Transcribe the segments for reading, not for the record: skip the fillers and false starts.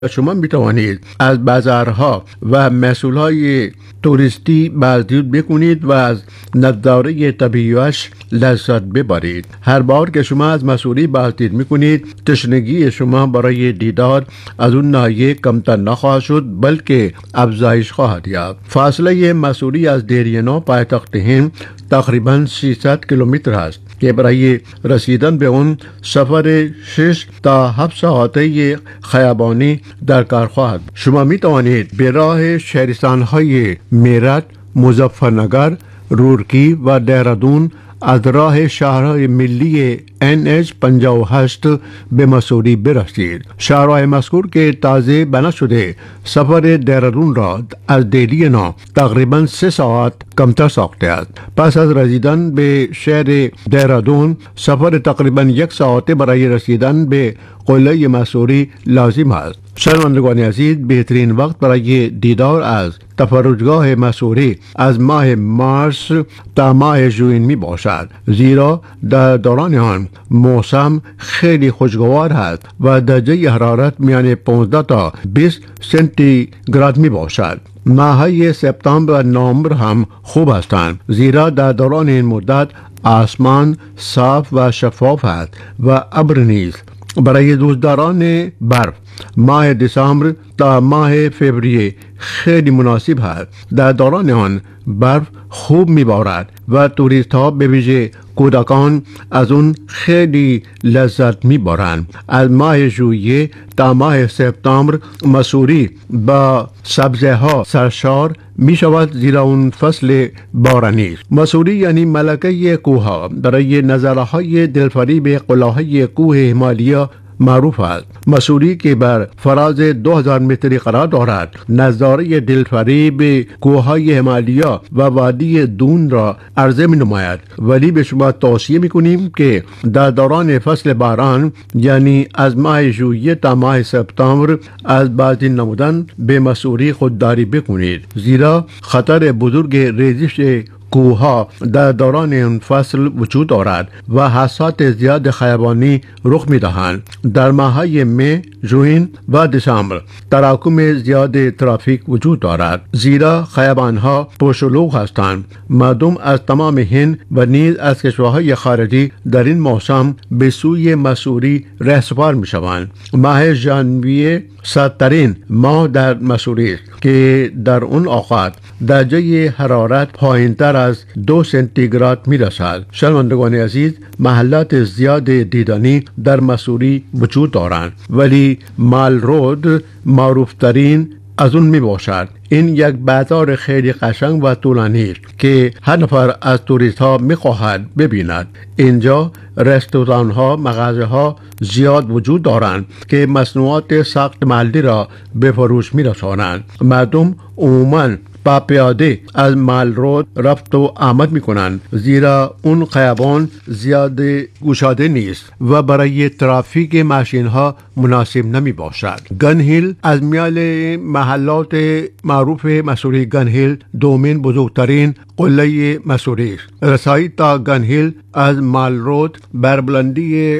شما می توانید از بازارها و محصولهای توریستی بازدید بکنید و از نظاره طبیعیش لذت ببرید. هر بار که شما از مسوری بازدید می کنید، تشنگی شما برای دیدار از اون ناحیه کمتر نخواهد شد، بلکه افزایش خواهد یافت. فاصله مسوری از دیرینا پایتخت هند تقریبا 300 کیلومتر است که برای رسیدن به اون سفر 6 تا 7 ساعته خیابانی در کار خواهد. شما می توانید به راه شهرستان‌های میرठ، مظفرنگر، رورکی و دهرادون از راه شهرهای ملی NH 58 به مسوری برسید. شهرهای مذکور که تازه بنا شده سفر دهرادون را از دهلی نو تقریبا 3 ساعت کمتر ساخته است. پس از رسیدن به شهر دهرادون سفر تقریبا 1 ساعته برای رسیدن به قلعه مسوری لازم است. شنوندگان عزیز، بهترین وقت برای دیدار از تفرجگاه مسوری از ماه مارس تا ماه ژوئن می باشد، زیرا در دوران آن موسم خیلی خوشگوار است و درجه حرارت میان 15 تا 20 سانتیگراد می باشد. ماههای سپتامبر و نوامبر هم خوب هستند، زیرا در دوران این مدت آسمان صاف و شفاف است و ابر نیست. برای دوستداران برف ماه دسامبر تا ماه فوریه خیلی مناسب است. در دوران آن برف خوب میبارد و توریست ها به ویژه کودکان از اون خیلی لذت میبرند. از ماه ژوئیه تا ماه سپتامبر مسوری با سبزه ها سرشار می شود، زیرا اون فصل بارانی است. مسوری یعنی ملکه کوه ها. برای نظاره های دلفریب قلعه کوه هیمالیا معروف است. مسوری که بر فراز 2000 متری قرار دارد، نظاره دلفریب کوههای هیمالیا و وادی دون را عرضه می نماید، ولی به شما توصیه می کنیم که در دوران فصل باران یعنی از ماه ژوئیه تا ماه سپتامبر از بازدید نمودن به مسوری خودداری بکنید، زیرا خطر بزرگ ریزش کوها در دوران این فصل وجود دارد و حادثات زیاد خیابانی رخ می دهند. در ماههای می، ژوئن و دسامبر تراکم زیاد ترافیک وجود دارد، زیرا خیابانها پرشلوغ هستند. مردم از تمام هند و نیز از کشورهای خارجی در این موسم به سوی مسوری رهسپار می شوند. ماه ژانویه سردترین ماه در مسوری است که در اون اوقات درجه حرارت پایینتر از 2 سانتیگراد می رسد. شنوندگان عزیز، محلات زیاد دیدنی در مسوری وجود دارند، ولی مال رود معروف ترین از اون می باشد. این یک بازار خیلی قشنگ و طولانی است که هر نفر از توریست ها می خواهد ببیند. اینجا رستوران ها، مغازه ها زیاد وجود دارند که مصنوعات ساخت محلی را به فروش می رسانند. مردم عموماً با پیاده از مال رود رفت و آمد می کنند، زیرا اون خیابان زیاد گشاده نیست و برای ترافیک ماشین ها مناسب نمی باشد. گن هیل از میان محلات معروف مسوری گن هیل دومین بزرگترین قلعه مسوری است. رسایی تا گن هیل از مال رود بر بلندی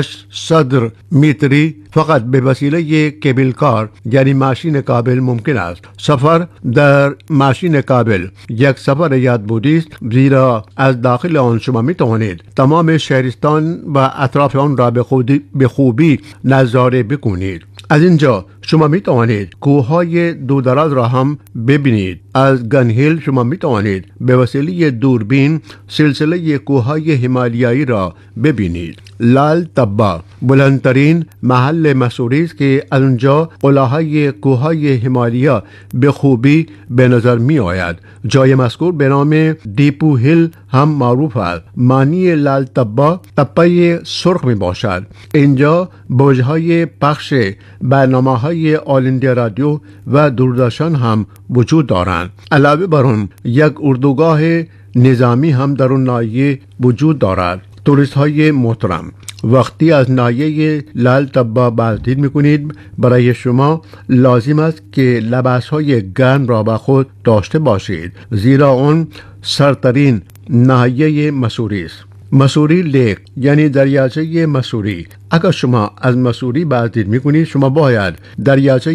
800 متری فقط به وسیله کیبل کار یعنی ماشین کابل ممکن است. سفر در ماشین کابل یک سفر یاد بودی است، زیرا از داخل آن شما می توانید تمام شهرستان و اطراف آن را به خوبی نظاره بکنید. از اینجا شما می توانید کوههای دودراز را هم ببینید. از گن هیل شما می توانید به وسیله دوربین سلسله کوههای هیمالیایی را ببینید. لال تبا بلندترین محل مسوری است که از اونجا قلعه‌های کوههای هیمالیا به خوبی به نظر می آید. جای مذکور به نام دیپو هیل هم معروف است. معنی لال تبا تپه سرخ می باشد. اینجا برج‌های پخش برنامه‌های آل اندیا رادیو و دوردرشن هم وجود دارند. علاوه بر آن یک اردوگاه نظامی هم در اون ناحیه وجود دارد. توریست های محترم، وقتی از ناحیه لال تبا بازدید میکنید، برای شما لازم است که لباس های گرم را با خود داشته باشید، زیرا اون سردترین ناحیه مسوری است. مسوری لیک یعنی دریاچه مسوری. اگر شما از مسوری بازدید میکنید شما باید دریاچه